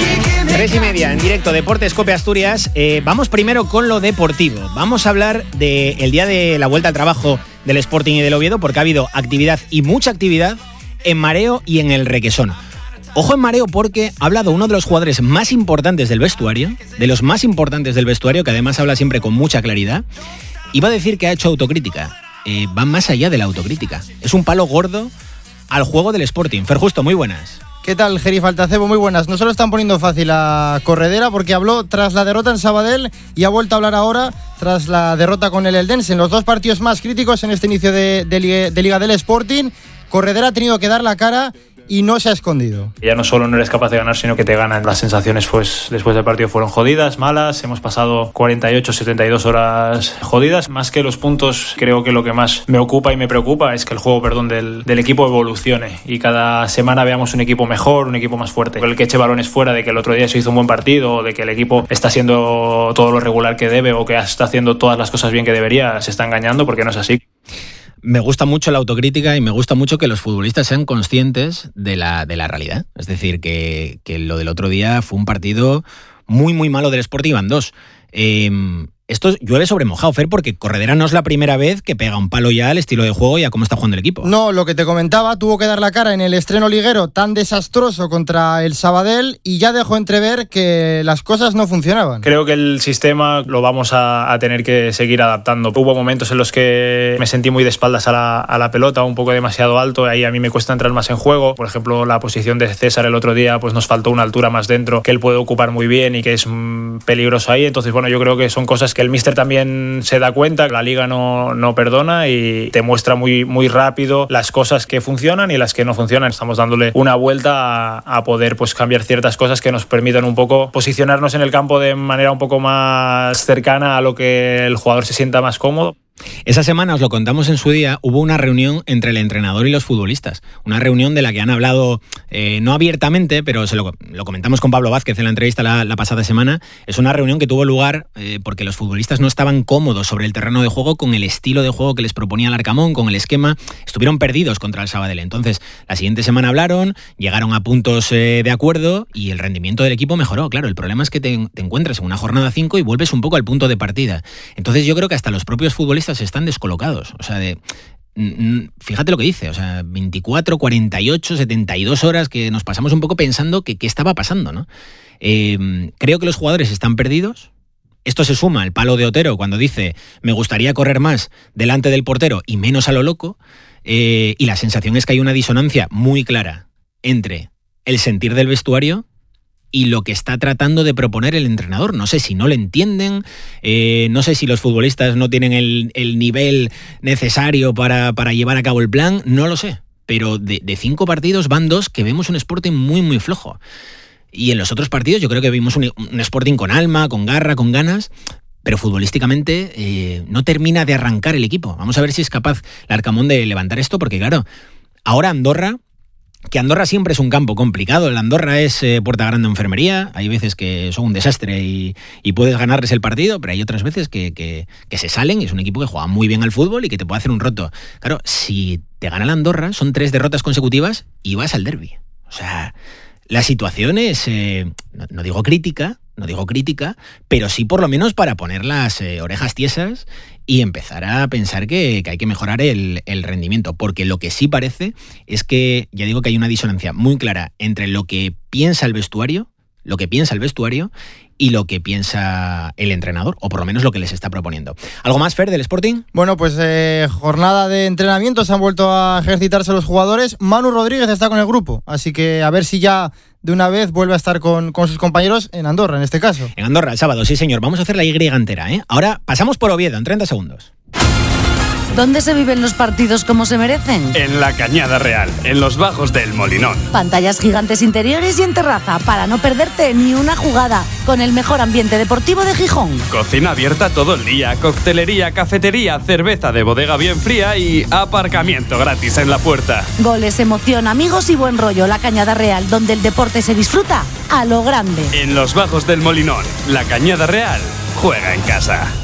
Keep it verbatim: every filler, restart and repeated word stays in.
Tres y media, en directo, Deportes Cope Asturias. Eh, vamos primero con lo deportivo. Vamos a hablar del día de la vuelta al trabajo del Sporting y del Oviedo, porque ha habido actividad y mucha actividad en Mareo y en el Requesón. Ojo en Mareo, porque ha hablado uno de los jugadores más importantes del vestuario, de los más importantes del vestuario, que además habla siempre con mucha claridad. Iba a decir que ha hecho autocrítica. Eh, va más allá de la autocrítica. Es un palo gordo al juego del Sporting. Fer Justo, muy buenas. ¿Qué tal, Geri Faltacebo? Muy buenas. No se lo están poniendo fácil a Corredera, porque habló tras la derrota en Sabadell y ha vuelto a hablar ahora tras la derrota con el Eldense. En los dos partidos más críticos en este inicio de, de, Liga, de Liga del Sporting, Corredera ha tenido que dar la cara y no se ha escondido. Ya no solo no eres capaz de ganar, sino que te ganan. Las sensaciones pues, después del partido fueron jodidas, malas. Hemos pasado cuarenta y ocho, setenta y dos horas jodidas. Más que los puntos, creo que lo que más me ocupa y me preocupa es que el juego perdón, del, del equipo evolucione y cada semana veamos un equipo mejor, un equipo más fuerte. El que eche balones fuera de que el otro día se hizo un buen partido o de que el equipo está haciendo todo lo regular que debe o que está haciendo todas las cosas bien que debería, se está engañando, porque no es así. Me gusta mucho la autocrítica y me gusta mucho que los futbolistas sean conscientes de la, de la realidad. Es decir, que, que lo del otro día fue un partido muy, muy malo del Sporting, iban dos. Eh, esto llueve sobre mojado, Fer, porque Corredera no es la primera vez que pega un palo ya al estilo de juego y a cómo está jugando el equipo. No, lo que te comentaba, tuvo que dar la cara en el estreno liguero tan desastroso contra el Sabadell y ya dejó entrever que las cosas no funcionaban. Creo que el sistema lo vamos a, a tener que seguir adaptando. Hubo momentos en los que me sentí muy de espaldas a la, a la pelota, un poco demasiado alto, ahí a mí me cuesta entrar más en juego. Por ejemplo, la posición de César el otro día, pues nos faltó una altura más dentro, que él puede ocupar muy bien y que es mmm, peligroso ahí. Entonces, bueno, yo creo que son cosas que el míster también se da cuenta, la liga no, no perdona y te muestra muy, muy rápido las cosas que funcionan y las que no funcionan. Estamos dándole una vuelta a, a poder pues, cambiar ciertas cosas que nos permitan un poco posicionarnos en el campo de manera un poco más cercana a lo que el jugador se sienta más cómodo. Esa semana, os lo contamos en su día, hubo una reunión entre el entrenador y los futbolistas. Una reunión de la que han hablado, eh, no abiertamente, pero se lo, lo comentamos con Pablo Vázquez en la entrevista la, la pasada semana. Es una reunión que tuvo lugar eh, porque los futbolistas no estaban cómodos sobre el terreno de juego con el estilo de juego que les proponía el Arcamón, con el esquema. Estuvieron perdidos contra el Sabadell. Entonces, la siguiente semana hablaron, llegaron a puntos eh, de acuerdo y el rendimiento del equipo mejoró. Claro, el problema es que te, te encuentras en una jornada cinco y vuelves un poco al punto de partida. Entonces, yo creo que hasta los propios futbolistas están descolocados, o sea, de fíjate lo que dice, o sea, veinticuatro, cuarenta y ocho, setenta y dos horas que nos pasamos un poco pensando que qué estaba pasando, ¿no? Eh, creo que los jugadores están perdidos. Esto se suma al palo de Otero cuando dice me gustaría correr más delante del portero y menos a lo loco, eh, y la sensación es que hay una disonancia muy clara entre el sentir del vestuario y lo que está tratando de proponer el entrenador. No sé si no le entienden, eh, no sé si los futbolistas no tienen el, el nivel necesario para, para llevar a cabo el plan, no lo sé. Pero de, de cinco partidos van dos que vemos un Sporting muy, muy flojo. Y en los otros partidos yo creo que vimos un, un Sporting con alma, con garra, con ganas, pero futbolísticamente eh, no termina de arrancar el equipo. Vamos a ver si es capaz el Arcamón de levantar esto, porque claro, ahora Andorra, que Andorra siempre es un campo complicado. El Andorra es eh, Puerta Grande Enfermería. Hay veces que son un desastre y, y puedes ganarles el partido, pero hay otras veces que, que, que se salen y es un equipo que juega muy bien al fútbol y que te puede hacer un roto. Claro, si te gana el Andorra, son tres derrotas consecutivas y vas al derbi. O sea, la situación es, eh, no, no digo crítica, no digo crítica, pero sí por lo menos para poner las eh, orejas tiesas y empezar a pensar que, que hay que mejorar el, el rendimiento, porque lo que sí parece es que, ya digo que hay una disonancia muy clara entre lo que piensa el vestuario, lo que piensa el vestuario y lo que piensa el entrenador, o por lo menos lo que les está proponiendo. ¿Algo más, Fer, del Sporting? Bueno, pues eh, jornada de entrenamiento, se han vuelto a ejercitarse los jugadores. Manu Rodríguez está con el grupo, así que a ver si ya de una vez vuelve a estar con, con sus compañeros en Andorra, en este caso. En Andorra, el sábado, sí señor. Vamos a hacer la Y entera, ¿eh? Ahora pasamos por Oviedo, en treinta segundos. ¿Dónde se viven los partidos como se merecen? En la Cañada Real, en los bajos del Molinón. Pantallas gigantes interiores y en terraza, para no perderte ni una jugada, con el mejor ambiente deportivo de Gijón. Cocina abierta todo el día, coctelería, cafetería, cerveza de bodega bien fría y aparcamiento gratis en la puerta. Goles, emoción, amigos y buen rollo. La Cañada Real, donde el deporte se disfruta a lo grande. En los bajos del Molinón, la Cañada Real juega en casa.